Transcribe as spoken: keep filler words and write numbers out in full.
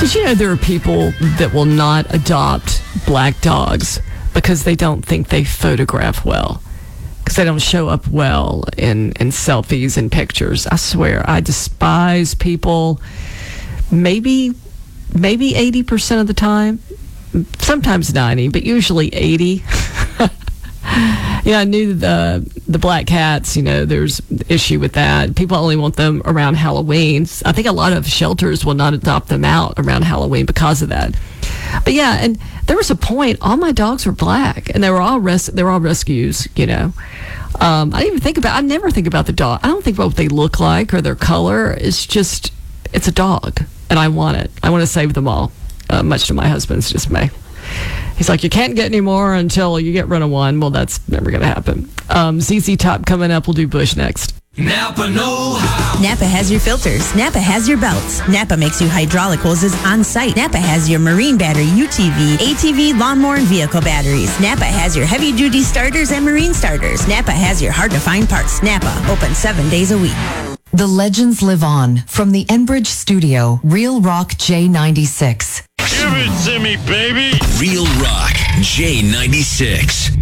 Did you know there are people that will not adopt black dogs because they don't think they photograph well? Because they don't show up well in, in selfies and pictures. I swear, I despise people maybe maybe eighty percent of the time. Sometimes ninety, but usually eighty. Yeah, I knew the the black cats, you know, there's issue with that. People only want them around Halloween. I think a lot of shelters will not adopt them out around Halloween because of that. But yeah, and there was a point, all my dogs were black, and they were all res- they were all rescues, you know. Um, I didn't even think about, I never think about the dog. I don't think about what they look like or their color. It's just, it's a dog, and I want it. I want to save them all, uh, much to my husband's dismay. He's like, you can't get any more until you get rid of one. Well, that's never going to happen. Um, Z Z Top coming up. We'll do Bush next. Napa know-how. Napa has your filters. Napa has your belts. Napa makes you hydraulic hoses on site. Napa has your marine battery, U T V, A T V, lawnmower, and vehicle batteries. Napa has your heavy-duty starters and marine starters. Napa has your hard-to-find parts. Napa, open seven days a week. The legends live on from the Enbridge studio, Real Rock J ninety-six. Give it to me, baby. Real Rock J ninety-six.